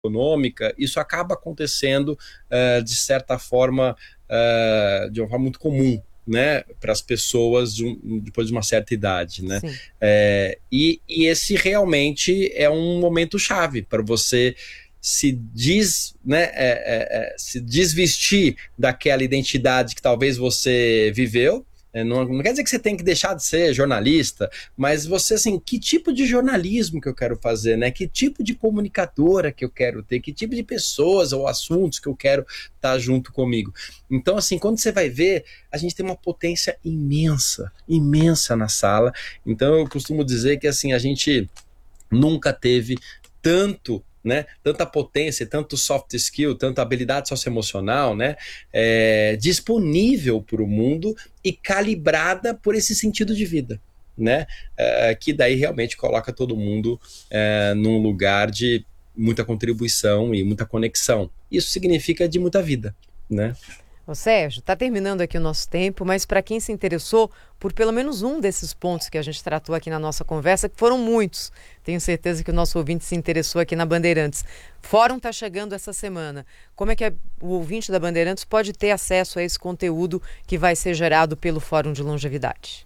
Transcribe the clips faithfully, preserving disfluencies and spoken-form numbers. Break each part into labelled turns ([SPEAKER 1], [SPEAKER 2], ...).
[SPEAKER 1] econômica, isso acaba acontecendo uh, de certa forma, uh, de uma forma muito comum, né, para as pessoas de um, depois de uma certa idade, né? É, e, e esse realmente é um momento chave para você se, des, né, é, é, é, se desvestir daquela identidade que talvez você viveu. Não, não quer dizer que você tem que deixar de ser jornalista, mas você, assim, que tipo de jornalismo que eu quero fazer, né? Que tipo de comunicadora que eu quero ter, que tipo de pessoas ou assuntos que eu quero estar junto comigo. Então, assim, quando você vai ver, a gente tem uma potência imensa, imensa na sala. Então, eu costumo dizer que, assim, a gente nunca teve tanto, né, tanta potência, tanto soft skill, tanta habilidade socioemocional, né, é, disponível para o mundo e calibrada por esse sentido de vida, né, é, que daí realmente coloca todo mundo é, num lugar de muita contribuição e muita conexão. Isso significa de muita vida, né.
[SPEAKER 2] Ô Sérgio, está terminando aqui o nosso tempo, mas para quem se interessou por pelo menos um desses pontos que a gente tratou aqui na nossa conversa, que foram muitos, tenho certeza que o nosso ouvinte se interessou aqui na Bandeirantes. Fórum está chegando essa semana. Como é que o ouvinte da Bandeirantes pode ter acesso a esse conteúdo que vai ser gerado pelo Fórum de Longevidade?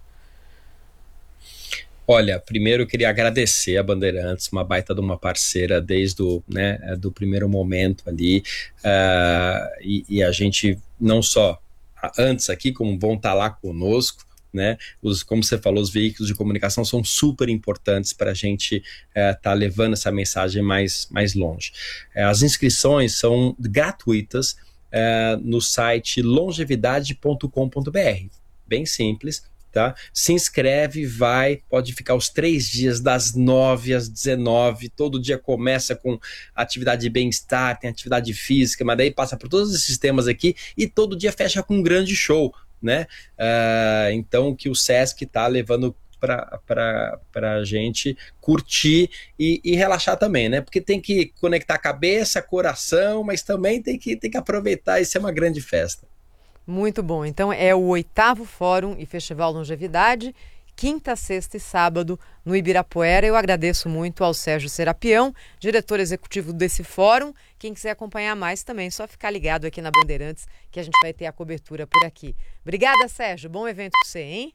[SPEAKER 1] Olha, primeiro eu queria agradecer a Bandeirantes, uma baita de uma parceira desde o, né, do primeiro momento ali, uh, e, e a gente não só antes aqui, como vão estar lá conosco, né, os, como você falou, os veículos de comunicação são super importantes para a gente estar uh, tá levando essa mensagem mais, mais longe. Uh, as inscrições são gratuitas uh, no site longevidade ponto com ponto b r, bem simples. Tá? Se inscreve, vai, pode ficar os três dias das nove às dezenove, todo dia começa com atividade de bem-estar, tem atividade física, mas daí passa por todos esses temas aqui e todo dia fecha com um grande show, né? Uh, então que o Sesc está levando para a gente curtir e, e relaxar também, né? Porque tem que conectar cabeça, coração, mas também tem que, tem que aproveitar e ser uma grande festa.
[SPEAKER 2] Muito bom. Então é o oitavo Fórum e Festival Longevidade, quinta, sexta e sábado no Ibirapuera. Eu agradeço muito ao Sérgio Serapião, diretor executivo desse fórum. Quem quiser acompanhar mais também, é só ficar ligado aqui na Bandeirantes que a gente vai ter a cobertura por aqui. Obrigada, Sérgio. Bom evento para você, hein?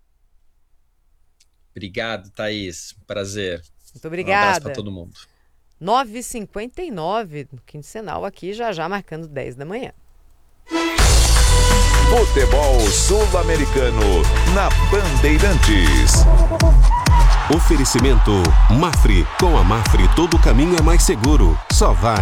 [SPEAKER 1] Obrigado, Thaís. Prazer.
[SPEAKER 2] Muito obrigada.
[SPEAKER 1] Um abraço para todo mundo.
[SPEAKER 2] nove e cinquenta e nove, no Quincenal aqui, já já marcando dez da manhã.
[SPEAKER 3] Futebol Sul-Americano na Bandeirantes.
[SPEAKER 4] Oferecimento Mafre. Com a Mafre todo caminho é mais seguro. Só vai.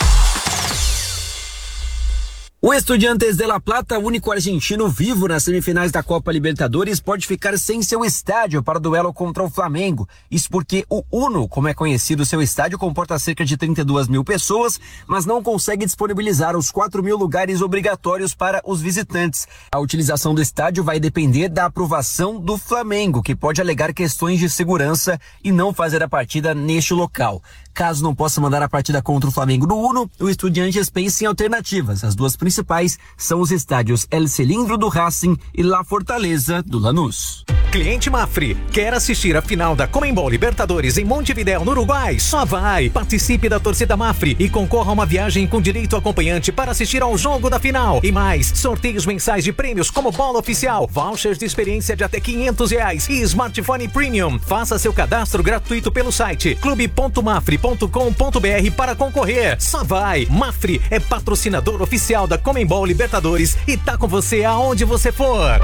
[SPEAKER 5] O Estudiantes de La Plata, único argentino vivo nas semifinais da Copa Libertadores, pode ficar sem seu estádio para o duelo contra o Flamengo. Isso porque o Uno, como é conhecido, seu estádio comporta cerca de trinta e duas mil pessoas, mas não consegue disponibilizar os quatro mil lugares obrigatórios para os visitantes. A utilização do estádio vai depender da aprovação do Flamengo, que pode alegar questões de segurança e não fazer a partida neste local. Caso não possa mandar a partida contra o Flamengo no Uno, o Estudiantes pensa em alternativas. As duas principais são os estádios El Cilindro do Racing e La Fortaleza do Lanús.
[SPEAKER 6] Cliente Mafre, quer assistir a final da Conmebol Libertadores em Montevidéu, no Uruguai? Só vai! Participe da torcida Mafre e concorra a uma viagem com direito acompanhante para assistir ao jogo da final. E mais, sorteios mensais de prêmios como bola oficial, vouchers de experiência de até quinhentos reais e smartphone premium. Faça seu cadastro gratuito pelo site clube ponto mafre ponto com ponto b r para concorrer. Só vai! Mafre é patrocinador oficial da Conmebol Libertadores e tá com você aonde você for.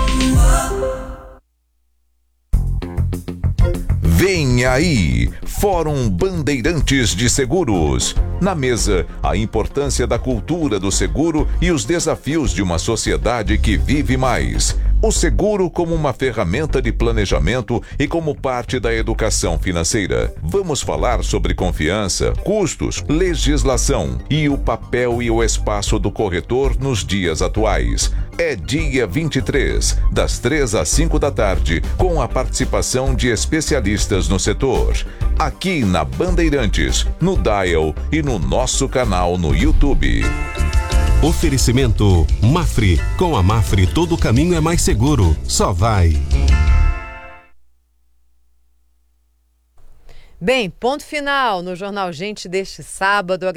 [SPEAKER 3] Vem aí, Fórum Bandeirantes de Seguros. Na mesa, a importância da cultura do seguro e os desafios de uma sociedade que vive mais. O seguro como uma ferramenta de planejamento e como parte da educação financeira. Vamos falar sobre confiança, custos, legislação e o papel e o espaço do corretor nos dias atuais. É dia vinte e três, das três às cinco da tarde, com a participação de especialistas no setor. Aqui na Bandeirantes, no Dial e no nosso canal no YouTube.
[SPEAKER 4] Oferecimento Mafre. Com a Mafre todo caminho é mais seguro. Só vai.
[SPEAKER 2] Bem, ponto final no Jornal Gente deste sábado.